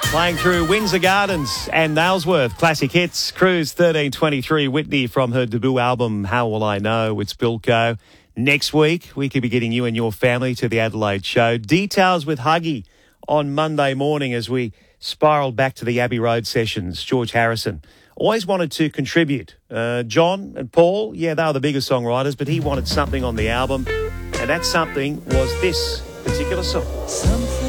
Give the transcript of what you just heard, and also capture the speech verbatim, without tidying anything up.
Playing through Windsor Gardens and Nailsworth. Classic hits. Cruise thirteen twenty-three. Whitney from her debut album, How Will I Know? It's Bilko. Next week, we could be getting you and your family to the Adelaide show. Details with Huggy on Monday morning as we spiraled back to the Abbey Road sessions. George Harrison always wanted to contribute. Uh, John and Paul, yeah, they were the biggest songwriters, but he wanted something on the album, and that something was this particular song. Something